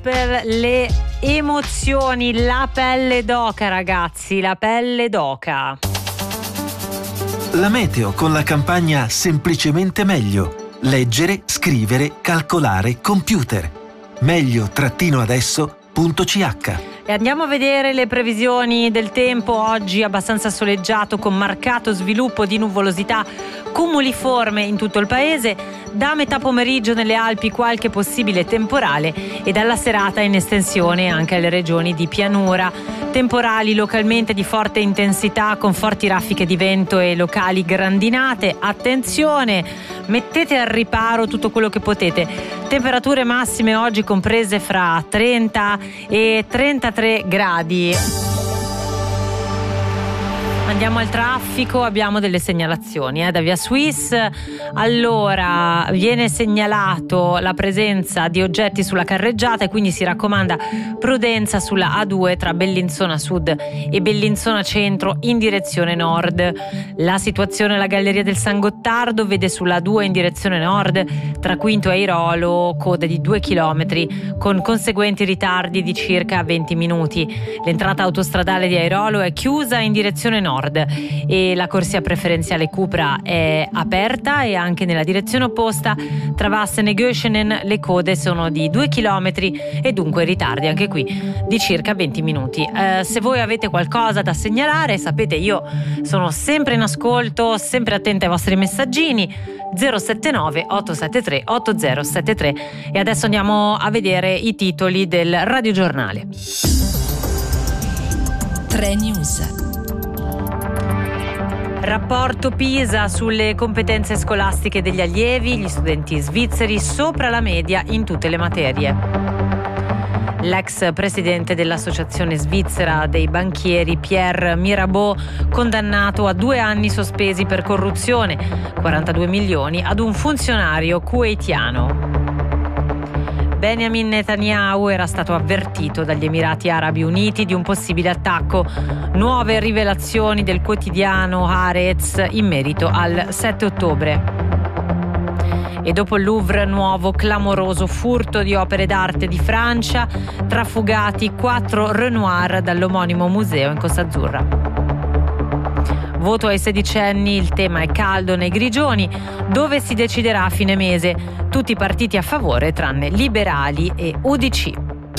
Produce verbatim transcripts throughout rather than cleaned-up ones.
gospel, le emozioni, la pelle d'oca, ragazzi, la pelle d'oca. La meteo con la campagna Semplicemente Meglio. Leggere, scrivere, calcolare, computer. Meglio-adesso punto c h. E andiamo a vedere le previsioni del tempo. Oggi abbastanza soleggiato con marcato sviluppo di nuvolosità cumuliforme in tutto il paese. Da metà pomeriggio nelle Alpi qualche possibile temporale e dalla serata in estensione anche alle regioni di pianura. Temporali localmente di forte intensità con forti raffiche di vento e locali grandinate. Attenzione, mettete al riparo tutto quello che potete. Temperature massime oggi comprese fra trenta e trentatré gradi. Andiamo al traffico, abbiamo delle segnalazioni eh, da Via Swiss. Allora, viene segnalato la presenza di oggetti sulla carreggiata e quindi si raccomanda prudenza sulla A due tra Bellinzona Sud e Bellinzona Centro in direzione nord. La situazione alla Galleria del San Gottardo vede sulla A due in direzione nord tra Quinto e Airolo code di due chilometri con conseguenti ritardi di circa venti minuti. L'entrata autostradale di Airolo è chiusa in direzione nord e la corsia preferenziale Cupra è aperta e anche nella direzione opposta tra Vassen e Göschenen le code sono di due chilometri e dunque ritardi anche qui di circa venti minuti. Eh, se voi avete qualcosa da segnalare, sapete, io sono sempre in ascolto, sempre attenta ai vostri messaggini. zero sette nove otto sette tre otto zero sette tre. E adesso andiamo a vedere i titoli del radiogiornale. tre News. Rapporto PISA sulle competenze scolastiche degli allievi, gli studenti svizzeri sopra la media in tutte le materie. L'ex presidente dell'Associazione Svizzera dei Banchieri, Pierre Mirabeau, condannato a due anni sospesi per corruzione, quarantadue milioni ad un funzionario kuwaitiano. Benjamin Netanyahu era stato avvertito dagli Emirati Arabi Uniti di un possibile attacco. Nuove rivelazioni del quotidiano Haaretz in merito al sette ottobre. E dopo il Louvre, nuovo clamoroso furto di opere d'arte di Francia, trafugati quattro Renoir dall'omonimo museo in Costa Azzurra. Voto ai sedicenni, il tema è caldo nei Grigioni, dove si deciderà a fine mese. Tutti i partiti a favore tranne Liberali e U D C.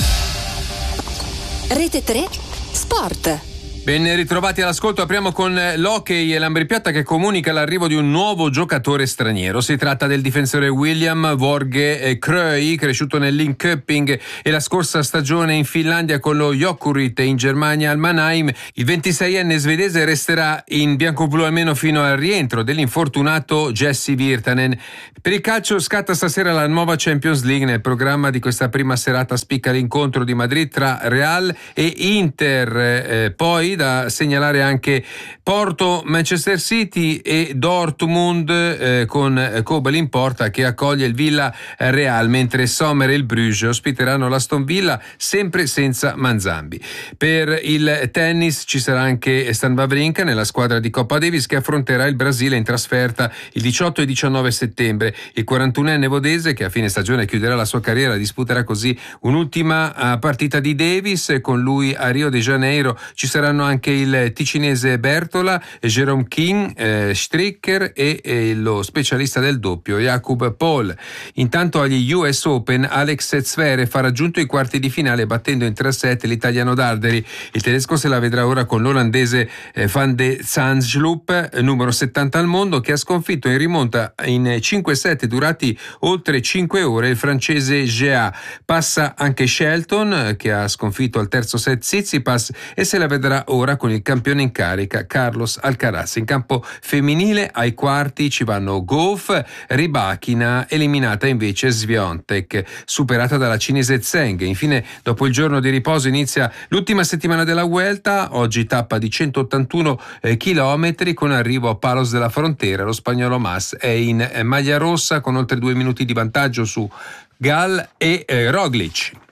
Rete tre Sport. Ben ritrovati all'ascolto, apriamo con l'hockey e l'Ambrì-Piotta che comunica l'arrivo di un nuovo giocatore straniero. Si tratta del difensore William Vorge Kröi, cresciuto nel Linköping e la scorsa stagione in Finlandia con lo Jokerit e in Germania al Mannheim. Il ventiseienne svedese resterà in bianco-blu almeno fino al rientro dell'infortunato Jesse Virtanen. Per il calcio scatta stasera la nuova Champions League. Nel programma di questa prima serata spicca l'incontro di Madrid tra Real e Inter, eh, poi da segnalare anche Porto, Manchester City e Dortmund eh, con Kobel in porta che accoglie il Villa Real, mentre Sommer e il Bruges ospiteranno l'Aston Villa sempre senza Manzambi. Per il tennis ci sarà anche Stan Wawrinka nella squadra di Coppa Davis che affronterà il Brasile in trasferta il diciotto e diciannove settembre. Il quarantunenne vodese, che a fine stagione chiuderà la sua carriera, disputerà così un'ultima uh, partita di Davis. Con lui a Rio de Janeiro ci saranno anche il ticinese Bertola, Jerome King, eh, Stricker e, e lo specialista del doppio Jakub Paul. Intanto agli U S Open Alex Zverev ha raggiunto i quarti di finale battendo in tre set l'italiano Darderi. Il tedesco se la vedrà ora con l'olandese eh, Van de Zandschulp, numero settanta al mondo, che ha sconfitto in rimonta in cinque set durati oltre cinque ore il francese Gea. Passa anche Shelton, che ha sconfitto al terzo set Tsitsipas, e se la vedrà ora con il campione in carica Carlos Alcaraz. In campo femminile ai quarti ci vanno Gauff, Rybakina, eliminata invece Swiatek, superata dalla cinese Zheng. Infine, dopo il giorno di riposo inizia l'ultima settimana della Vuelta, oggi tappa di centottantuno eh, chilometri con arrivo a Palos de la Frontera. Lo spagnolo Mas è in eh, maglia rossa con oltre due minuti di vantaggio su Gal e eh, Roglic.